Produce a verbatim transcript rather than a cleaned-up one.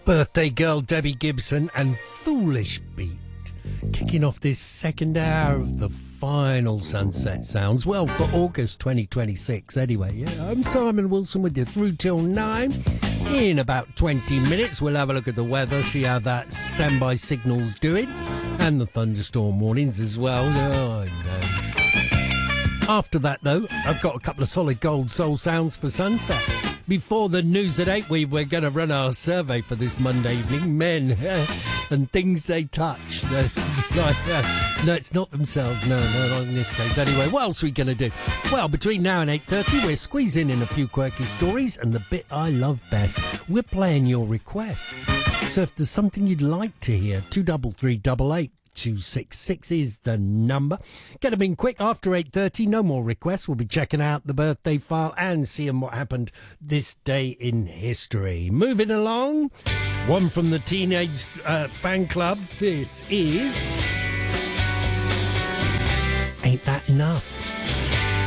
Birthday girl Debbie Gibson and Foolish Beat. Kicking off this second hour of the final Sunset Sounds. Well, for August twenty twenty-six anyway. Yeah, I'm Simon Wilson with you through till nine. In about twenty minutes, we'll have a look at the weather, see how that standby signal's doing. And the thunderstorm warnings as well. Oh, I know. After that, though, I've got a couple of solid gold soul sounds for sunset. Before the news at eight, we were going to run our survey for this Monday evening. Men and things they touch. No, it's not themselves. No, no, not in this case. Anyway, what else are we going to do? Well, between now and eight thirty, we're squeezing in a few quirky stories. And the bit I love best, we're playing your requests. So if there's something you'd like to hear, two double three double eight. two six six is the number. Get them in quick after eight thirty. No more requests. We'll be checking out the birthday file and seeing what happened this day in history. Moving along, one from the Teenage uh, Fan Club. This is Ain't That Enough.